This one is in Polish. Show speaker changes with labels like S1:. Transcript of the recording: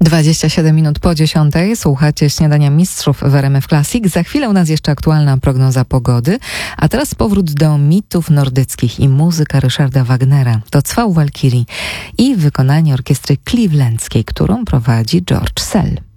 S1: 27 minut po 10. Słuchacie Śniadania Mistrzów w RMF Classic. Za chwilę u nas jeszcze aktualna prognoza pogody, a teraz powrót do mitów nordyckich i muzyka Ryszarda Wagnera. To Cwał Walkirii i wykonanie orkiestry clevelandzkiej, którą prowadzi George Szell.